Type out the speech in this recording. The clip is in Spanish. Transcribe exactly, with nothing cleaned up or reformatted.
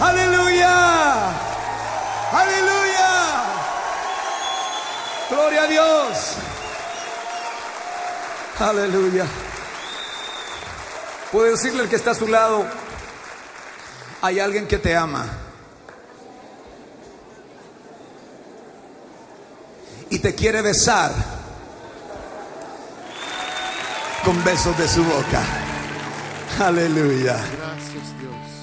Aleluya. Aleluya. Gloria a Dios. Aleluya. Puede decirle al que está a su lado: hay alguien que te ama y te quiere besar con besos de su boca. Aleluya. Gracias, Dios.